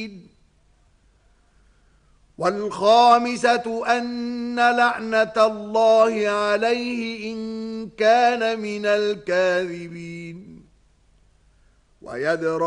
الكاذبين والخامسة أن لعنة الله عليه إن كان من الكاذبين ويدرأ